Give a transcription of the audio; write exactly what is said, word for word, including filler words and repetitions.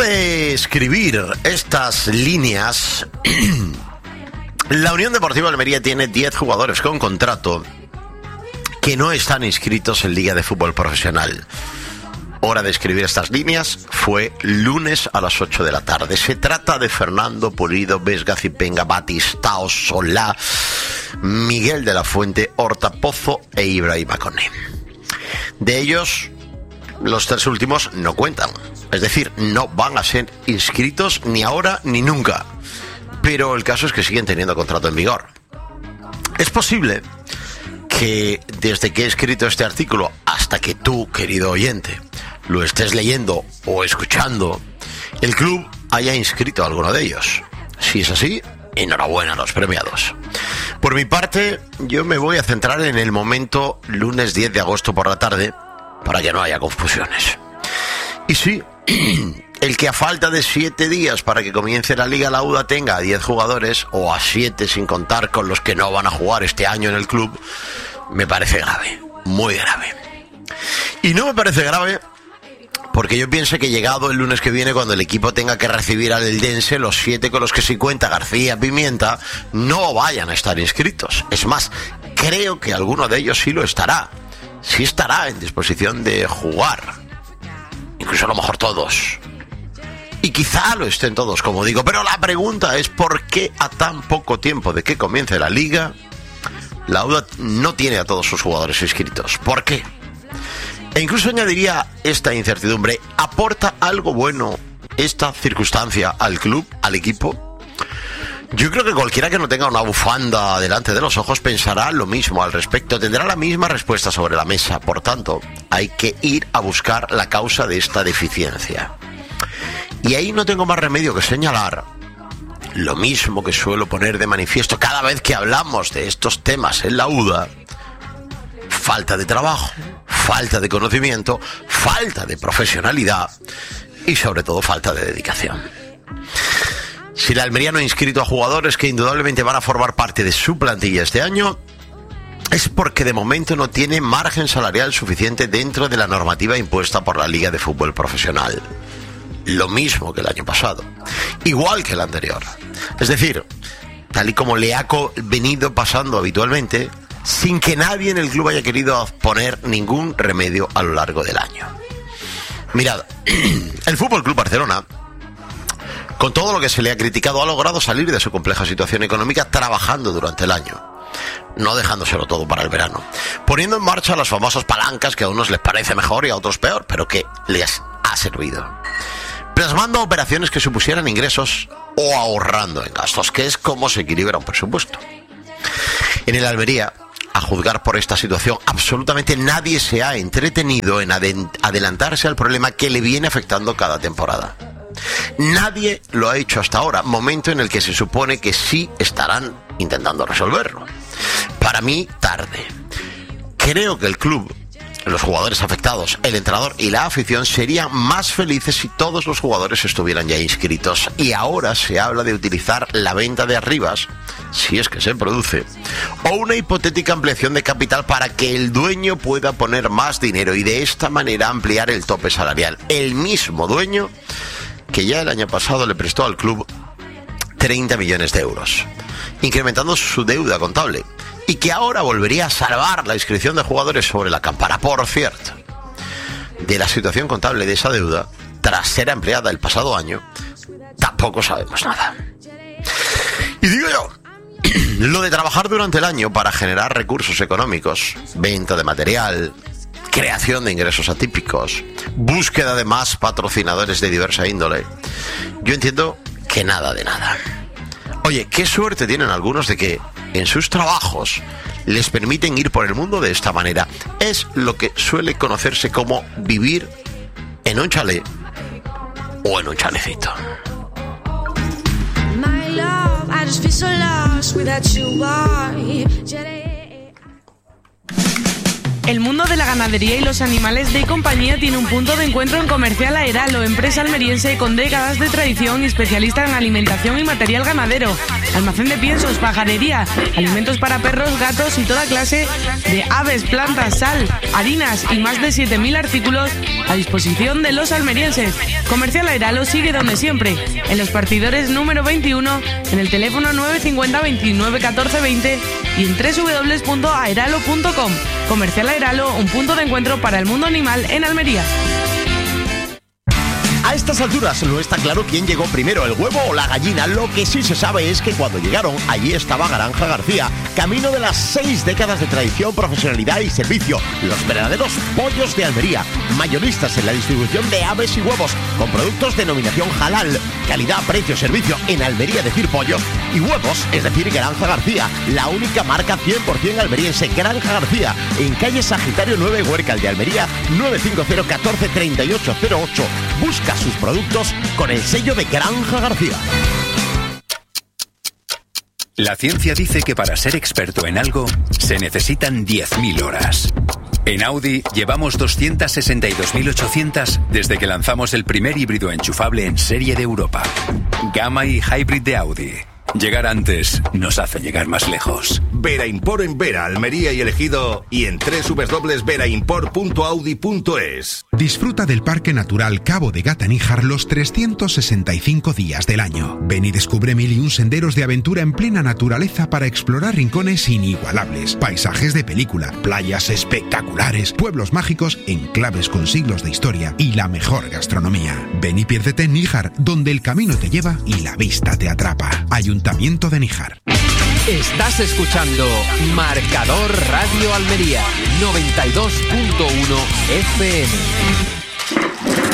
de escribir estas líneas, la Unión Deportiva Almería tiene diez jugadores con contrato que no están inscritos en Liga de Fútbol Profesional. Hora de escribir estas líneas fue lunes a las ocho de la tarde. Se trata de Fernando Pulido, Vesga, Zipenga, Batistao, Solá, Miguel de la Fuente, Horta Pozo e Ibrahima Koné. De ellos, los tres últimos no cuentan. Es decir, no van a ser inscritos ni ahora ni nunca. Pero el caso es que siguen teniendo contrato en vigor. Es posible que desde que he escrito este artículo hasta que tú, querido oyente, lo estés leyendo o escuchando, el club haya inscrito a alguno de ellos. Si es así, enhorabuena a los premiados. Por mi parte, yo me voy a centrar en el momento lunes diez de agosto por la tarde, para que no haya confusiones. Y sí, el que a falta de siete días para que comience la Liga Lauda tenga a diez jugadores, o a siete sin contar con los que no van a jugar este año en el club, me parece grave, muy grave. Y no me parece grave porque yo pienso que llegado el lunes que viene, cuando el equipo tenga que recibir al Eldense, los siete con los que sí cuenta García Pimienta no vayan a estar inscritos. Es más, creo que alguno de ellos sí lo estará. Sí estará en disposición de jugar. Incluso a lo mejor todos. Y quizá lo estén todos, como digo. Pero la pregunta es, ¿por qué a tan poco tiempo de que comience la Liga, la U D A no tiene a todos sus jugadores inscritos? ¿Por qué? E incluso añadiría esta incertidumbre: ¿aporta algo bueno esta circunstancia al club, al equipo? Yo creo que cualquiera que no tenga una bufanda delante de los ojos pensará lo mismo al respecto, tendrá la misma respuesta sobre la mesa. Por tanto, hay que ir a buscar la causa de esta deficiencia. Y ahí no tengo más remedio que señalar lo mismo que suelo poner de manifiesto cada vez que hablamos de estos temas en la U D A: falta de trabajo, falta de conocimiento, falta de profesionalidad y sobre todo falta de dedicación. Si la Almería no ha inscrito a jugadores que indudablemente van a formar parte de su plantilla este año, es porque de momento no tiene margen salarial suficiente dentro de la normativa impuesta por la Liga de Fútbol Profesional. Lo mismo que el año pasado, igual que el anterior. Es decir, tal y como le ha venido pasando habitualmente, sin que nadie en el club haya querido poner ningún remedio a lo largo del año. Mirad, el F C Barcelona, con todo lo que se le ha criticado, ha logrado salir de su compleja situación económica trabajando durante el año, no dejándoselo todo para el verano, poniendo en marcha las famosas palancas que a unos les parece mejor y a otros peor, pero que les ha servido, plasmando operaciones que supusieran ingresos o ahorrando en gastos, que es como se equilibra un presupuesto. En el Almería, a juzgar por esta situación, absolutamente nadie se ha entretenido en adelantarse al problema que le viene afectando cada temporada. Nadie lo ha hecho hasta ahora, momento en el que se supone que sí estarán intentando resolverlo. Para mí, tarde. Creo que el club, los jugadores afectados, el entrenador y la afición serían más felices si todos los jugadores estuvieran ya inscritos. Y ahora se habla de utilizar la venta de Arribas, si es que se produce, o una hipotética ampliación de capital para que el dueño pueda poner más dinero y de esta manera ampliar el tope salarial. El mismo dueño que ya el año pasado le prestó al club treinta millones de euros, incrementando su deuda contable, y que ahora volvería a salvar la inscripción de jugadores sobre la campana. Por cierto, de la situación contable de esa deuda, tras ser ampliada el pasado año, tampoco sabemos nada. Y digo yo, lo de trabajar durante el año para generar recursos económicos, venta de material, creación de ingresos atípicos, búsqueda de más patrocinadores de diversa índole, yo entiendo que nada de nada. Oye, qué suerte tienen algunos de que en sus trabajos les permiten ir por el mundo de esta manera. Es lo que suele conocerse como vivir en un chalet o en un chalecito. El mundo de la ganadería y los animales de compañía tiene un punto de encuentro en Comercial Aeralo, empresa almeriense con décadas de tradición y especialista en alimentación y material ganadero. Almacén de piensos, pajarería, alimentos para perros, gatos y toda clase de aves, plantas, sal, harinas y más de siete mil artículos a disposición de los almerienses. Comercial Airalo sigue donde siempre, en los partidores número veintiuno, en el teléfono nueve cincuenta veintinueve catorce veinte y en doble u doble u doble u punto airalo punto com. Comercial Airalo, un punto de encuentro para el mundo animal en Almería. A estas alturas no está claro quién llegó primero, el huevo o la gallina. Lo que sí se sabe es que cuando llegaron, allí estaba Granja García, camino de las seis décadas de tradición, profesionalidad y servicio. Los verdaderos pollos de Almería, mayoristas en la distribución de aves y huevos, con productos denominación halal, calidad, precio, servicio. En Almería decir pollos y huevos, es decir, Granja García, la única marca cien por ciento almeriense. Granja García, en calle Sagitario nueve, Huércal de Almería, nueve cinco cero uno cuatro tres ocho cero ocho. Busca sus productos con el sello de Granja García. La ciencia dice que para ser experto en algo se necesitan diez mil horas. En Audi llevamos doscientas sesenta y dos mil ochocientas desde que lanzamos el primer híbrido enchufable en serie de Europa. Gamma y Hybrid de Audi. Llegar antes nos hace llegar más lejos. Vera Import en Vera, Almería y Elegido, y en doble u doble u doble u punto vera import punto audi punto es. Disfruta del Parque Natural Cabo de Gata-Níjar los trescientos sesenta y cinco días del año. Ven y descubre mil y un senderos de aventura en plena naturaleza para explorar rincones inigualables, paisajes de película, playas espectaculares, pueblos mágicos, enclaves con siglos de historia y la mejor gastronomía. Ven y piérdete en Níjar, donde el camino te lleva y la vista te atrapa. Ayuntamiento de Níjar. Estás escuchando Marcador Radio Almería noventa y dos punto uno F M.